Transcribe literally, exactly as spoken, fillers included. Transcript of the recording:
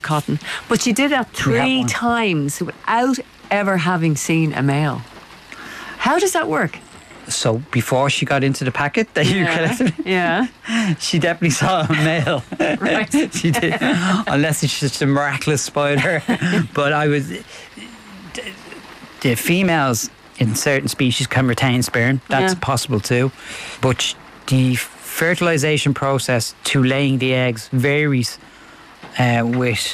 cotton. But she did that We three have one. times without ever having seen a male. How does that work? So before she got into the packet that you collected, Yeah. she definitely saw a male. Right. She did, unless it's just a miraculous spider. But I was, the females in certain species can retain sperm. That's Yeah. possible too. But sh- the fertilization process to laying the eggs varies uh, with